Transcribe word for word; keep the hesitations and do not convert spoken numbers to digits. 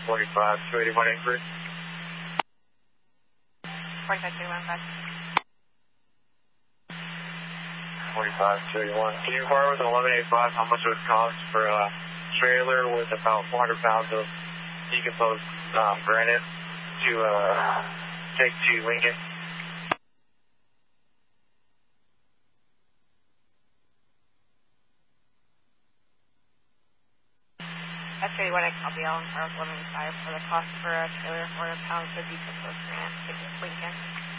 forty-five two eighty-one inquiry. forty-five two eighty-one, back. forty-five two eighty-one. Can you inquire with an eleven eighty-five how much it would cost for a trailer with about four hundred pounds of decomposed um, granite to uh, take to Lincoln? That's really what I copy all in eleven eighty-five for the cost for a trailer, four hundred pounds of decomposed granite to take to Lincoln.